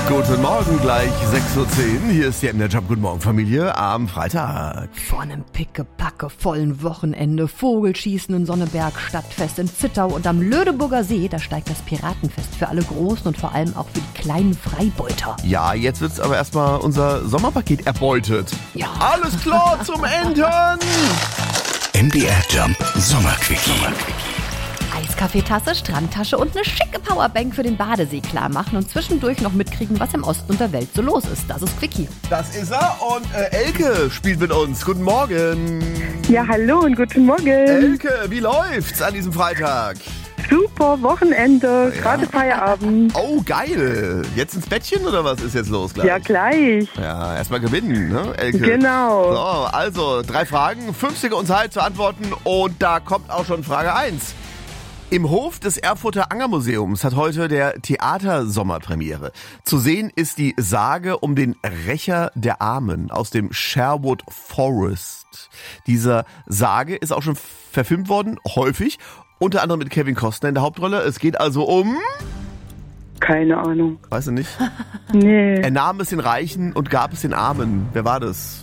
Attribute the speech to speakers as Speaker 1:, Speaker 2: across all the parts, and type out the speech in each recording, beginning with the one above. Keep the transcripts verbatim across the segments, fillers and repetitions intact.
Speaker 1: Guten Morgen, gleich sechs Uhr zehn. Hier ist die M D R Jump. Guten Morgen, Familie, am Freitag.
Speaker 2: Vor einem pickepacke vollen Wochenende, Vogelschießen in Sonneberg, Stadtfest in Zittau und am Lödeburger See, da steigt das Piratenfest für alle Großen und vor allem auch für die kleinen Freibeuter.
Speaker 1: Ja, jetzt wird's aber erstmal unser Sommerpaket erbeutet.
Speaker 2: Ja.
Speaker 1: Alles klar zum Enden.
Speaker 3: M D R Jump Sommerquickie.
Speaker 2: Eiskaffeetasse, Strandtasche und eine schicke Powerbank für den Badesee klar machen und zwischendurch noch mitkriegen, was im Osten und der Welt so los ist. Das ist Quickie.
Speaker 1: Das ist er und äh, Elke spielt mit uns. Guten Morgen.
Speaker 4: Ja, hallo und guten Morgen.
Speaker 1: Elke, wie läuft's an diesem Freitag?
Speaker 4: Super, Wochenende,
Speaker 1: Ja.
Speaker 4: gerade Feierabend.
Speaker 1: Oh, geil. Jetzt ins Bettchen oder was ist jetzt los gleich?
Speaker 4: Ja, gleich.
Speaker 1: Ja, erstmal gewinnen, ne, Elke?
Speaker 4: Genau.
Speaker 1: So, also drei Fragen, fünf Sekunden Zeit zu antworten und da kommt auch schon Frage eins. Im Hof des Erfurter Angermuseums hat heute der Theatersommerpremiere. Zu sehen ist die Sage um den Rächer der Armen aus dem Sherwood Forest. Diese Sage ist auch schon verfilmt worden, häufig, unter anderem mit Kevin Costner in der Hauptrolle. Es geht also um...
Speaker 4: Keine Ahnung.
Speaker 1: Weißt du nicht?
Speaker 4: Nee.
Speaker 1: Er nahm es den Reichen und gab es den Armen. Wer war das?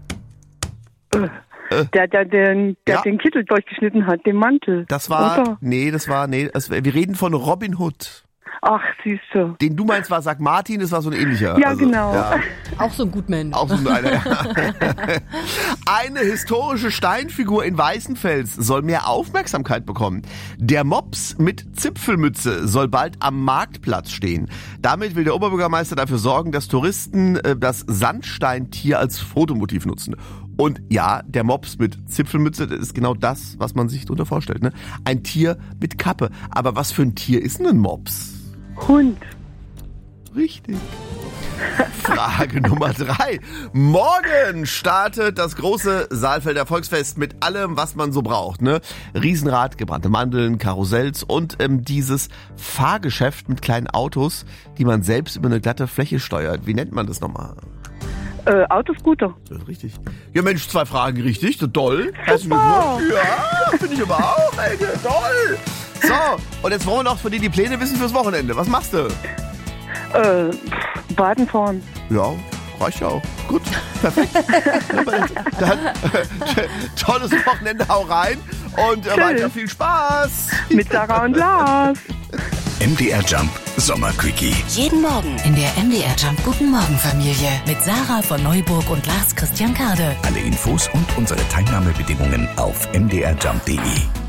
Speaker 4: Der, der, den, der
Speaker 1: Ja.
Speaker 4: den Kittel durchgeschnitten hat, den Mantel.
Speaker 1: Das war...
Speaker 4: Oder?
Speaker 1: Nee, das war... Nee, das, wir reden von Robin Hood.
Speaker 4: Ach, siehst du.
Speaker 1: Den du meinst war Sankt Martin, das war so ein ähnlicher.
Speaker 4: Ja, genau.
Speaker 1: Ja,
Speaker 2: Auch so ein Gutmensch.
Speaker 1: auch so eine, ja. Eine historische Steinfigur in Weißenfels soll mehr Aufmerksamkeit bekommen. Der Mops mit Zipfelmütze soll bald am Marktplatz stehen. Damit will der Oberbürgermeister dafür sorgen, dass Touristen äh, das Sandsteintier als Fotomotiv nutzen. Und ja, der Mops mit Zipfelmütze, das ist genau das, was man sich darunter vorstellt. Ne? Ein Tier mit Kappe. Aber was für ein Tier ist denn ein Mops?
Speaker 4: Hund.
Speaker 1: Richtig. Frage Nummer drei. Morgen startet das große Saalfelder Volksfest mit allem, was man so braucht. Ne? Riesenrad, gebrannte Mandeln, Karussells und ähm, dieses Fahrgeschäft mit kleinen Autos, die man selbst über eine glatte Fläche steuert. Wie nennt man das nochmal?
Speaker 4: Äh, Autoscooter.
Speaker 1: Das ist richtig. Ja Mensch, zwei Fragen richtig. Toll. Herzlichen Glückwunsch. Ja, finde ich aber auch. Ey, toll. So, und jetzt wollen wir noch von dir die Pläne wissen fürs Wochenende. Was machst du?
Speaker 4: Äh, pff, Baden fahren.
Speaker 1: Ja, reicht ja auch. Gut, perfekt. Dann äh, tolles Wochenende, hau rein und äh, weiter viel Spaß.
Speaker 4: Mit Sarah und Lars.
Speaker 3: M D R Jump Sommerquickie.
Speaker 5: Jeden Morgen in der M D R Jump Guten Morgen Familie mit Sarah von Neuburg und Lars Christian Kade.
Speaker 3: Alle Infos und unsere Teilnahmebedingungen auf m d r jump punkt d e.